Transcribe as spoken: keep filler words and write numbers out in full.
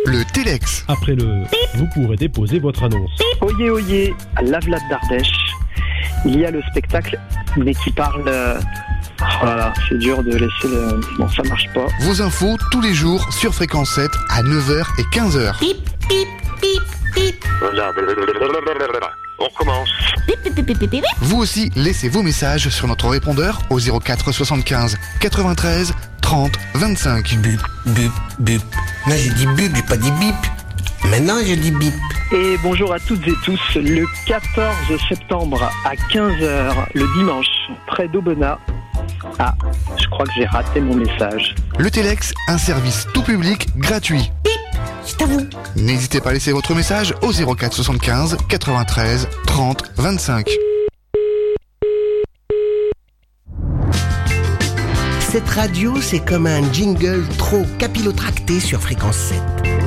le Téléx. Après le bip, vous pourrez déposer votre annonce. Oyez, oyez, à Lavelatte d'Ardèche, il y a le spectacle, mais qui parle... Euh... Oh là là, c'est dur de laisser le... Bon, ça marche pas. Vos infos tous les jours sur Fréquence sept à neuf heures et quinze heures. Bip, bip, bip, bip. On recommence. Bip, bip, bip, bip, bip, bip. Vous aussi, laissez vos messages sur notre répondeur au zéro quatre soixante-quinze quatre-vingt-treize trente vingt-cinq. Bip, bip, bip. Là, j'ai dit bip, j'ai pas dit bip. Maintenant, je dis bip. Et bonjour à toutes et tous, le quatorze septembre à quinze heures, le dimanche, près d'Aubenas. Ah, je crois que j'ai raté mon message. Le Téléx, un service tout public gratuit. C'est à vous. N'hésitez pas à laisser votre message au zéro quatre soixante-quinze quatre-vingt-treize trente vingt-cinq. Cette radio, c'est comme un jingle trop capillotracté sur Fréquence sept.